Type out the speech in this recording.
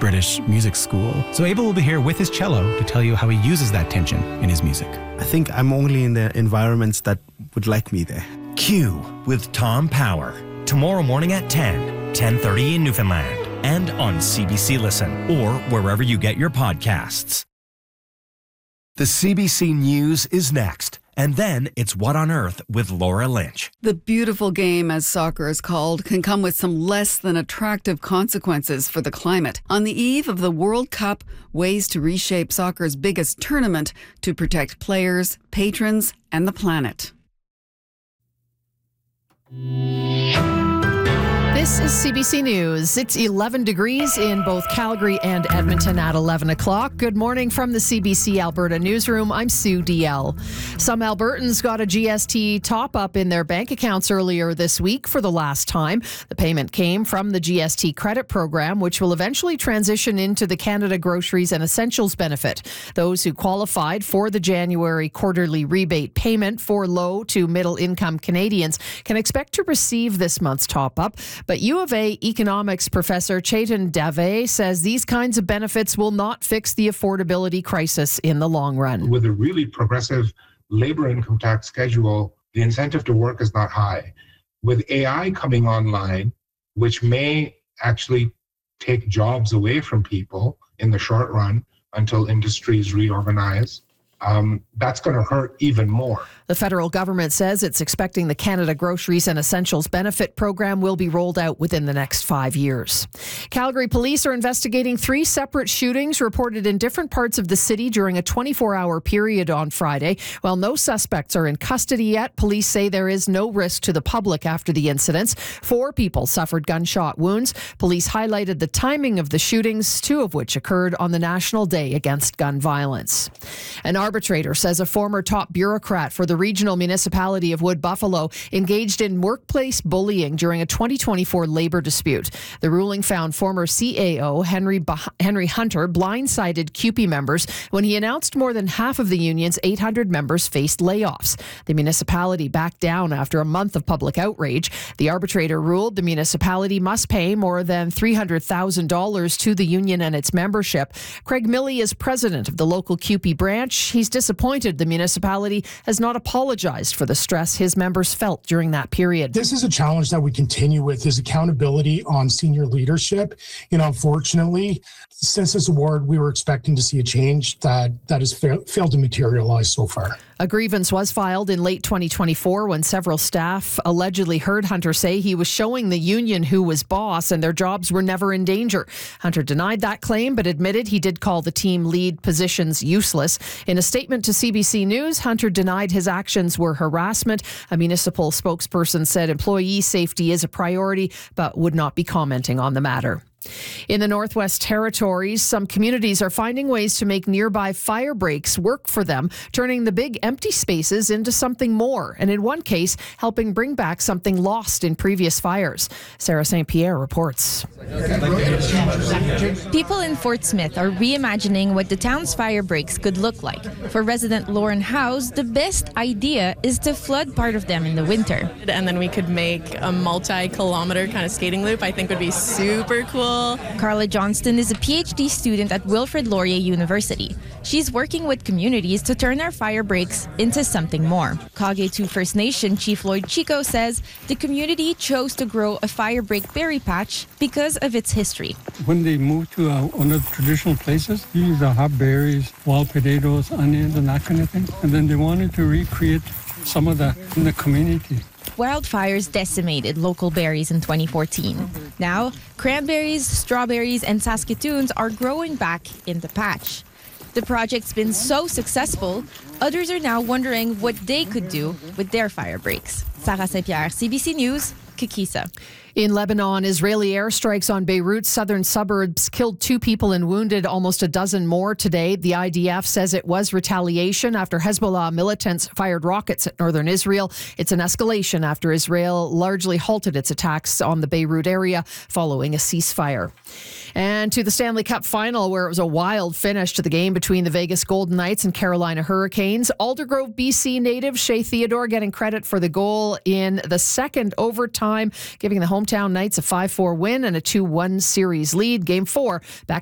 British music school. So Abel will be here with his cello to tell you how he uses that tension in his music. I think I'm only in the environments that would like me there. Q with Tom Power. Tomorrow morning at 10:30 in Newfoundland. And on CBC Listen or wherever you get your podcasts. The CBC News is next. And then it's What on Earth with Laura Lynch. The beautiful game, as soccer is called, can come with some less than attractive consequences for the climate. On the eve of the World Cup, ways to reshape soccer's biggest tournament to protect players, patrons, and the planet. This is CBC News. It's 11 degrees in both Calgary and Edmonton at 11 o'clock. Good morning from the CBC Alberta newsroom. I'm Sue DL. Some Albertans got a GST top-up in their bank accounts earlier this week for the last time. The payment came from the GST credit program, which will eventually transition into the Canada Groceries and Essentials benefit. Those who qualified for the January quarterly rebate payment for low to middle income Canadians can expect to receive this month's top-up. But U of A economics professor Chetan Dave says these kinds of benefits will not fix the affordability crisis in the long run. With a really progressive labor income tax schedule, the incentive to work is not high. With AI coming online, which may actually take jobs away from people in the short run until industries reorganize, that's going to hurt even more. The federal government says it's expecting the Canada Groceries and Essentials benefit program will be rolled out within the next 5 years. Calgary police are investigating 3 separate shootings reported in different parts of the city during a 24-hour period on Friday. While no suspects are in custody yet, police say there is no risk to the public after the incidents. 4 people suffered gunshot wounds. Police highlighted the timing of the shootings, 2 of which occurred on the National Day Against Gun Violence. An arbitrator says a former top bureaucrat for the regional municipality of Wood Buffalo engaged in workplace bullying during a 2024 labor dispute. The ruling found former CAO Henry Hunter blindsided CUPE members when he announced more than half of the union's 800 members faced layoffs. The municipality backed down after a month of public outrage. The arbitrator ruled the municipality must pay more than $300,000 to the union and its membership. Craig Milley is president of the local CUPE branch. He's disappointed the municipality has not apologized for the stress his members felt during that period. This is a challenge that we continue with, is accountability on senior leadership. Unfortunately, since this award, we were expecting to see a change that has failed to materialize so far. A grievance was filed in late 2024 when several staff allegedly heard Hunter say he was showing the union who was boss and their jobs were never in danger. Hunter denied that claim, but admitted he did call the team lead positions useless. In a statement to CBC News, Hunter denied his actions were harassment. A municipal spokesperson said employee safety is a priority, but would not be commenting on the matter. In the Northwest Territories, some communities are finding ways to make nearby fire breaks work for them, turning the big empty spaces into something more, and in one case, helping bring back something lost in previous fires. Sarah St. Pierre reports. People in Fort Smith are reimagining what the town's fire breaks could look like. For resident Lauren House, the best idea is to flood part of them in the winter. And then we could make a multi-kilometer kind of skating loop. I think would be super cool. Carla Johnston is a PhD student at Wilfrid Laurier University. She's working with communities to turn our fire breaks into something more. Kage2 First Nation Chief Lloyd Chico says the community chose to grow a fire break berry patch because of its history. When they moved to one of the traditional places, they used the hot berries, wild potatoes, onions, and that kind of thing. And then they wanted to recreate some of that in the community. Wildfires decimated local berries in 2014. Now, cranberries, strawberries, and Saskatoons are growing back in the patch. The project's been so successful, others are now wondering what they could do with their fire breaks. Sarah St. Pierre, CBC News, Kikisa. In Lebanon, Israeli airstrikes on Beirut's southern suburbs killed 2 people and wounded almost a dozen more today. The IDF says it was retaliation after Hezbollah militants fired rockets at northern Israel. It's an escalation after Israel largely halted its attacks on the Beirut area following a ceasefire. And to the Stanley Cup final, where it was a wild finish to the game between the Vegas Golden Knights and Carolina Hurricanes. Aldergrove, BC native Shea Theodore getting credit for the goal in the second overtime, giving the hometown Knights a 5-4 win and a 2-1 series lead. Game 4 back